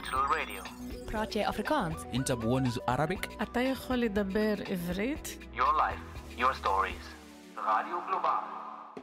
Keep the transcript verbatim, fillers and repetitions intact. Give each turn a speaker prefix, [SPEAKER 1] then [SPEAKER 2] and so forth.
[SPEAKER 1] Digital Radio.
[SPEAKER 2] براتي أفريكانس.
[SPEAKER 3] أنت بونز Arabic.
[SPEAKER 4] אתה יכול לדבר עברית?
[SPEAKER 1] Your life, your stories. Radio Global.